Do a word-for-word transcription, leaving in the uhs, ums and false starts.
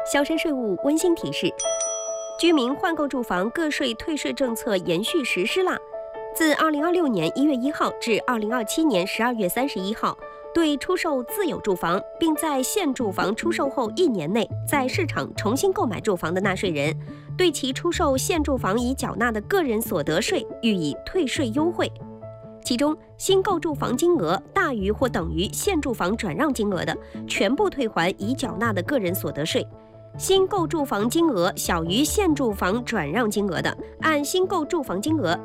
消申税务温馨提示：居民换购住房个税退税政策延续实施啦。自二零二六年一月一号至二零二七年十二月三十一号，对出售自有住房，并在现住房出售后一年内在市场重新购买住房的纳税人，对其出售现住房已缴纳的个人所得税予以退税优惠。其中，新购住房金额大于或等于现住房转让金额的，全部退还已缴纳的个人所得税；新购住房金额小于现住房转让金额的，按新购住房金额